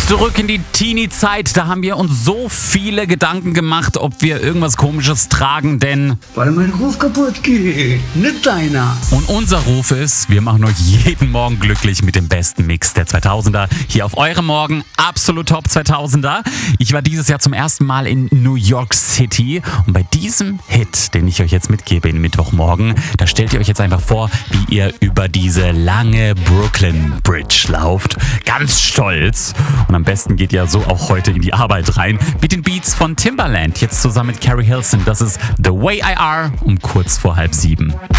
Zurück in die Teenie-Zeit, da haben wir uns so viele Gedanken gemacht, ob wir irgendwas Komisches tragen, denn... Weil mein Ruf kaputt geht, nicht deiner. Und unser Ruf ist, wir machen euch jeden Morgen glücklich mit dem besten Mix der 2000er. Hier auf eurem Morgen, absolut Top 2000er. Ich war dieses Jahr zum ersten Mal in New York City und bei diesem Hit, den ich euch jetzt mitgebe in Mittwochmorgen, da stellt ihr euch jetzt einfach vor, wie ihr über diese lange Brooklyn Bridge lauft. Ganz stolz. Und am besten geht ihr so auch heute in die Arbeit rein mit den Beats von Timbaland. Jetzt zusammen mit Carrie Hilson. Das ist The Way I Are um kurz vor 6:30.